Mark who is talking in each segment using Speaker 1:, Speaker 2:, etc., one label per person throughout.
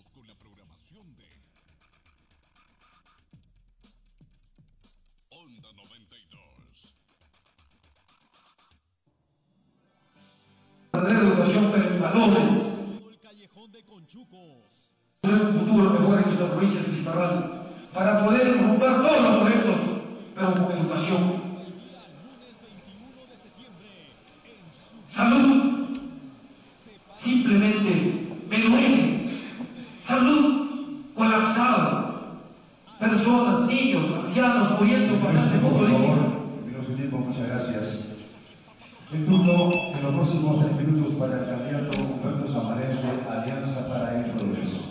Speaker 1: Continuamos con la programación de Onda 92.
Speaker 2: Verdadera educación, pero en valores.
Speaker 3: El callejón de Conchucos.
Speaker 2: Un futuro mejor en nuestra provincia de Fitzcarraldo, para poder romper todos los proyectos, pero con educación. Salud. Simplemente me duele. Salud colapsada. Personas, niños, ancianos muriendo, pasando por política.
Speaker 4: Menos un tiempo, muchas gracias. El turno en los próximos 3 minutos para el candidato Humberto Samanes de Alianza para el Progreso.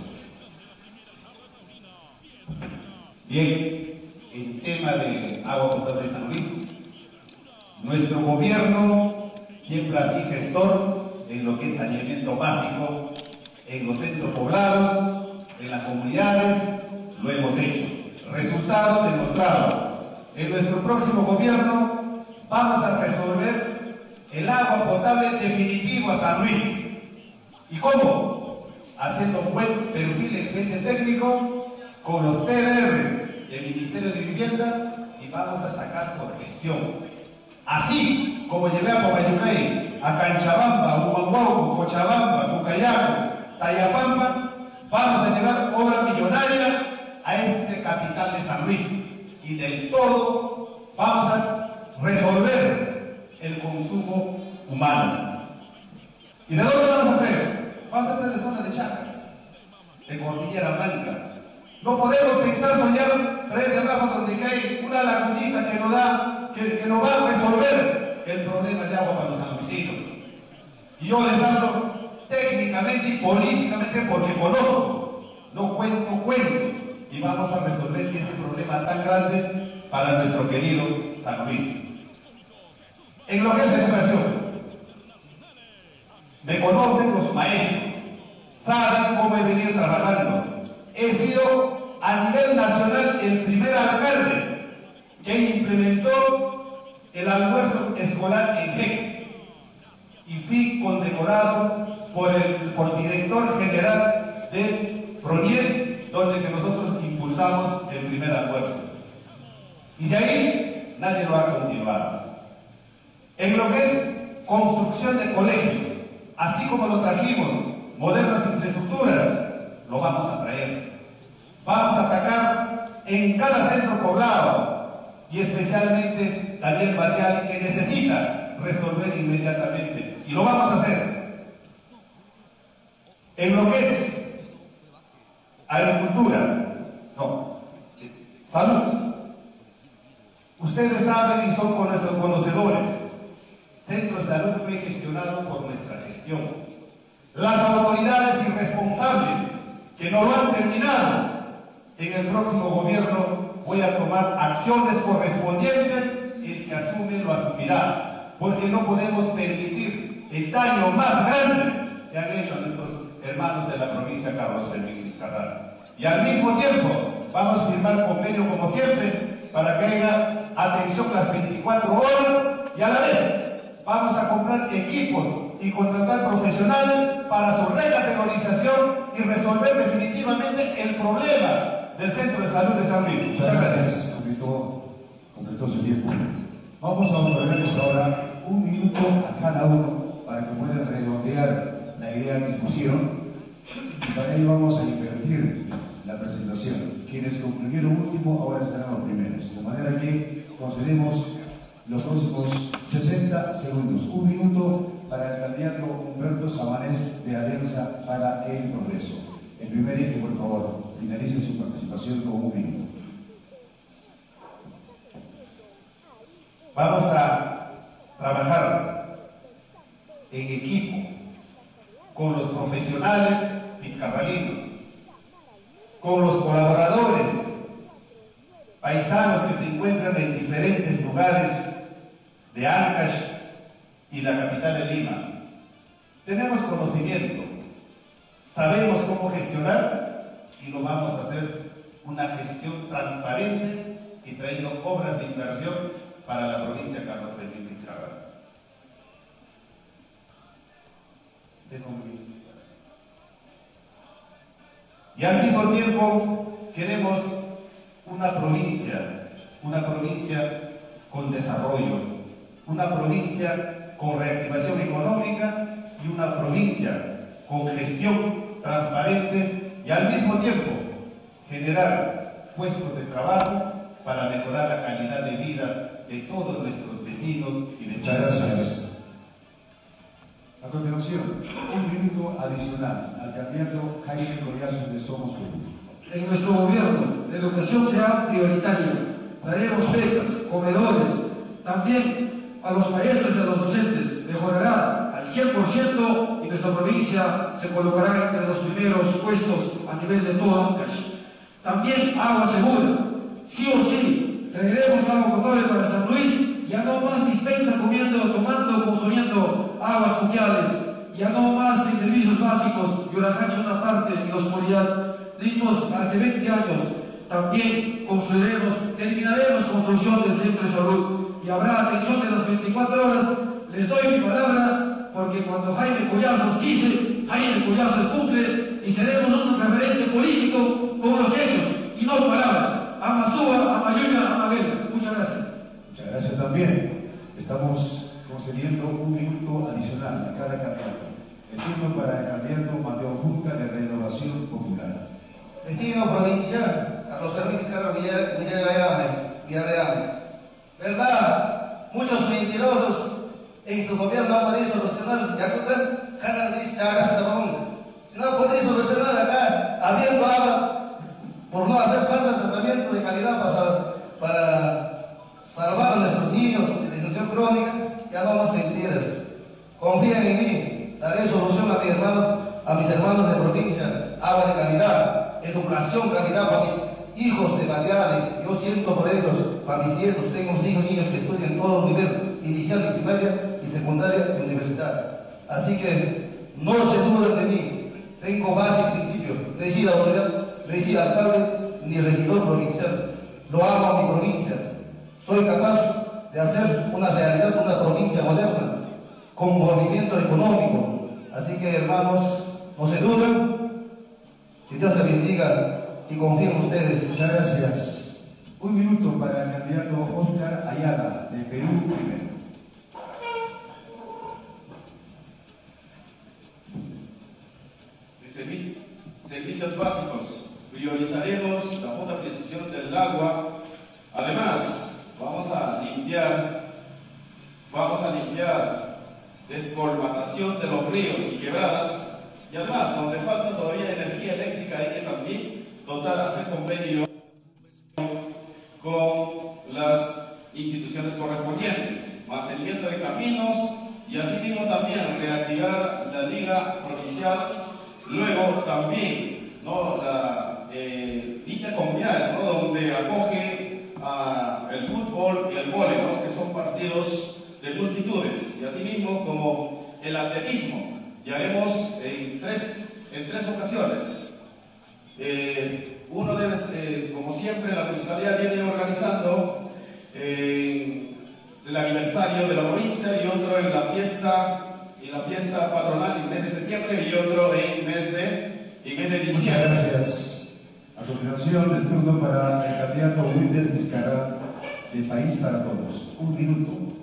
Speaker 5: Bien, el tema de agua potable de San Luis. Nuestro gobierno siempre ha sido gestor en lo que es saneamiento básico, en los centros poblados, en las comunidades, lo hemos hecho. Resultado demostrado. En nuestro próximo gobierno vamos a resolver el agua potable definitivo a San Luis. ¿Y cómo? Haciendo un buen perfil de expediente técnico con los PDRs del Ministerio de Vivienda y vamos a sacar por gestión. Así como llevé a Popayucay, a Canchabamba, Humahuaco, Cochabamba, Cucayaco, Tayapampa, vamos a llevar obra millonaria a este capital de San Luis y del todo vamos a resolver el consumo humano. ¿Y de dónde vamos a traer? Vamos a traer de zona de Chacas, de Cordillera Blanca. No podemos pensar soñar traer de abajo donde hay una lagunita que nos va a resolver el problema de agua para los sanluisinos. Y yo les hablo técnicamente y políticamente porque conozco, no cuento cuentos, y vamos a resolver ese problema tan grande para nuestro querido San Luis. En lo que es educación, me conocen los maestros, saben cómo he venido trabajando. He sido a nivel nacional el primer alcalde que implementó el almuerzo escolar en GEC y fui condecorado por el director general de PRONIEL, donde que nosotros impulsamos el primer almuerzo. Y de ahí nadie lo ha continuado. En lo que es construcción de colegios, así como lo trajimos, modernas infraestructuras, lo vamos a traer. Vamos a atacar en cada centro poblado y especialmente Daniel Barrial, que necesita resolver inmediatamente. Y lo vamos a hacer. En lo que es agricultura, no, salud. Ustedes saben y son conocedores. Centro de Salud fue gestionado por nuestra gestión. Las autoridades irresponsables que no lo han terminado, en el próximo gobierno voy a tomar acciones correspondientes y el que asume lo asumirá, porque no podemos permitir el daño más grande que han hecho a nuestros hermanos de la provincia de Carlos Fermín Fitzcarraldo. Y al mismo tiempo vamos a firmar convenio como siempre para que haya atención las 24 horas y a la vez vamos a comprar equipos y contratar profesionales para su recategorización y resolver definitivamente el problema del Centro de Salud de San Luis.
Speaker 4: Muchas gracias. Completó su tiempo. Vamos a otorgarles ahora 1 minuto a cada uno para que puedan redondear la idea que expusieron. Y para ello vamos a invertir la presentación. Quienes concluyeron último ahora serán los primeros. De manera que concedemos los próximos 60 segundos. 1 minuto para el candidato Humberto Samanes de Alianza para el Progreso. El primer eje, por favor, finalice su participación con 1 minuto.
Speaker 5: Vamos a trabajar en equipo con los profesionales fitzcarralinos, con los colaboradores paisanos que se encuentran en diferentes lugares de Ancash y la capital de Lima. Tenemos conocimiento, sabemos cómo gestionar y lo vamos a hacer una gestión transparente y trayendo obras de inversión para la provincia de Carlos Fermín Fitzcarraldo. Y al mismo tiempo queremos una provincia con desarrollo, una provincia con reactivación económica y una provincia con gestión transparente y al mismo tiempo generar puestos de trabajo para mejorar la calidad de vida de todos nuestros vecinos y vecinas.
Speaker 4: Muchas gracias. A continuación, un minuto adicional al candidato Jaime Collazos de Somos Perú.
Speaker 2: En nuestro gobierno, la educación será prioritaria. Daremos becas, comedores, también a los maestros y a los docentes. Mejorará al 100% y nuestra provincia se colocará entre los primeros puestos a nivel de todo Ancash. También agua segura. Sí o sí, traeremos agua potable para San Luis. Ya no más dispensa comiendo, tomando, consumiendo aguas pluviales. Ya no más en servicios básicos. Yurajacha una parte y los Morillat. Dimos hace 20 años. También terminaremos construcción del centro de salud y habrá atención de las 24 horas. Les doy mi palabra porque cuando Jaime Collazos dice, Jaime Collazos cumple y seremos un referente político con los hechos y no palabras. Amasúa, Amayuya, Amabela. Muchas gracias.
Speaker 4: Muchas gracias también. Estamos concediendo un minuto adicional a cada candidato. El turno para el candidato Mateo Junca de Renovación Popular.
Speaker 6: Vecino provincial, Carlos Hermín Villarreal. ¿Verdad? Muchos mentirosos en su gobierno han podido solucionar. Yacutan, cada vez si no ha podido solucionar acá, habiendo agua, por no hacer falta de tratamiento de calidad para salvar a nuestros niños de disfunción crónica, ya no más mentiras. Confíen en mí, daré solución a mis hermanos de provincia, agua de calidad, educación, calidad para mis hijos de Badiale. Yo siento por ellos, para mis nietos. Tengo 5 niños que estudian en todo nivel, inicial y primaria y secundaria y universidad. Así que no se duden de mí. Tengo base y principio. No he sido autoridad, no he sido alcalde ni regidor provincial. Lo amo a mi provincia. Soy capaz de hacer una realidad, una provincia moderna, con movimiento económico. Así que, hermanos, no se duden. Que Dios les bendiga y confíen en ustedes.
Speaker 4: Muchas gracias. Un minuto para el candidato Oscar Ayala, de Perú Primero.
Speaker 5: Servicios básicos. Priorizaremos la potabilización del agua. Además, vamos a limpiar descolmatación de los ríos y quebradas. Y además, donde falta todavía energía eléctrica, hay que también hacer convenio con las instituciones correspondientes, mantenimiento de caminos y asimismo también reactivar la liga provincial, luego también la intercomunidades, donde acoge el fútbol y el vóley, que son partidos de multitudes, y asimismo como el atletismo. Ya haremos en tres ocasiones. Uno debe, como siempre, la municipalidad viene organizando el aniversario de la provincia y otro en la fiesta patronal en mes de septiembre y otro en mes de diciembre.
Speaker 4: Muchas gracias. A continuación, el turno para el candidato Wilder Vizcarra de País para Todos. Un minuto.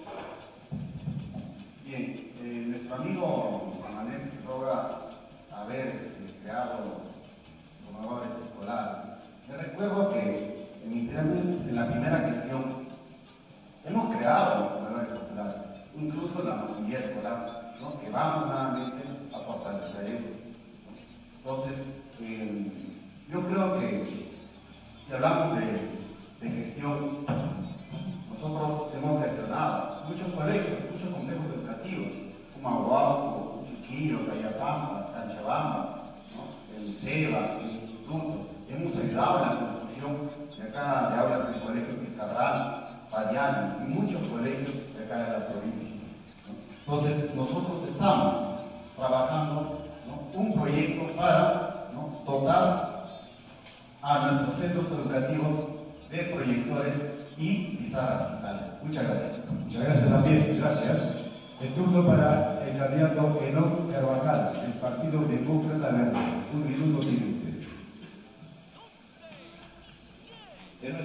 Speaker 5: Bien, nuestro amigo Amanés roga haber creado comedores escolares. Me recuerdo que en la primera gestión hemos creado comedores escolares, incluso la mayoría escolar, que vamos nuevamente a fortalecer eso. Entonces, yo creo que si hablamos de gestión, nosotros hemos gestionado muchos colegios, muchos complejos educativos, como Aguauco, Chuquillo, Cayapampa, Canchabamba, el SEBA, el Instituto. Hemos ayudado en la construcción de acá de aulas del colegio Pizcarral, Padiano y muchos colegios de acá de la provincia. Entonces, nosotros estamos trabajando un proyecto para dotar a nuestros centros educativos de proyectores y pizarras digitales. Muchas gracias.
Speaker 4: Muchas gracias también. Gracias. El turno para el candidato Enoc Carvajal, del Partido Demócrata Verde. Un minuto tiene usted.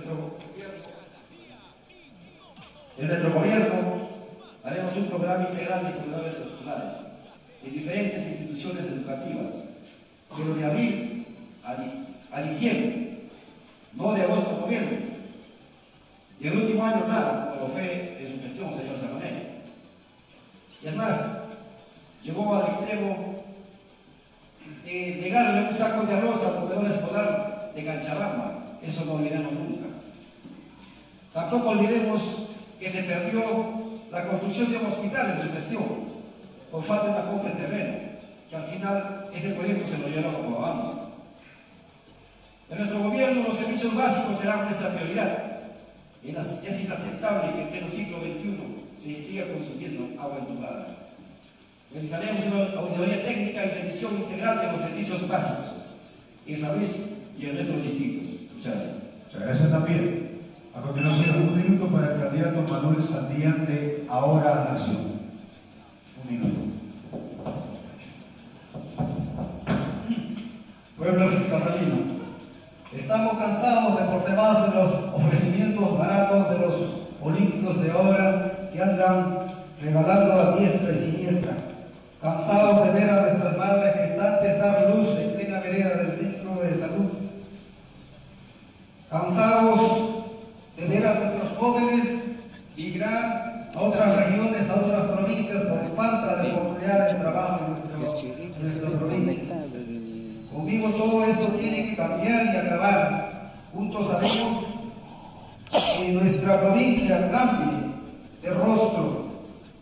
Speaker 2: En nuestro gobierno haremos un programa integral de comedores escolares en diferentes instituciones educativas, pero de abril a diciembre, no de agosto a noviembre. Y el último año nada, como lo fue en su gestión, señor Sabanero. Y es más, llegó al extremo de negarle un saco de arroz al comedor escolar de Canchabamba. Eso no olvidamos nunca. Tampoco olvidemos que se perdió la construcción de un hospital en su gestión por falta de una compra de terreno, que al final ese proyecto se lo llevaron como avance. En nuestro gobierno los servicios básicos serán nuestra prioridad. Es inaceptable que en pleno siglo XXI se siga consumiendo agua entubada. Realizaremos una auditoría técnica y revisión integral de los servicios básicos en San Luis y en nuestros distritos. Muchas gracias.
Speaker 4: Muchas gracias también. A continuación, un minuto para el candidato Manuel Sandillán de Ahora Nación. Un minuto.
Speaker 7: Pueblo riscarralino, estamos cansados de por demás de los ofrecimientos baratos de los políticos de ahora que andan regalando a diestra y siniestra. Cansados de ver a nuestras madres gestantes dar luz en plena vereda del